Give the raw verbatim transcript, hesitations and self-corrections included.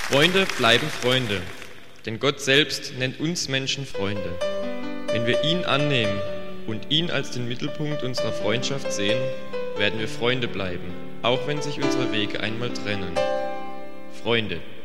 Freunde bleiben Freunde, denn Gott selbst nennt uns Menschen Freunde. Wenn wir ihn annehmen und ihn als den Mittelpunkt unserer Freundschaft sehen, werden wir Freunde bleiben, auch wenn sich unsere Wege einmal trennen. Freunde.